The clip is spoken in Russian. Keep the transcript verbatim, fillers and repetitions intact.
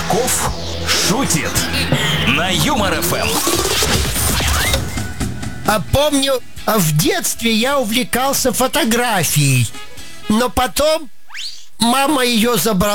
Кошельков шутит на Юмор эф эм. А помню, в детстве я увлекался фотографией, но потом мама ее забрала.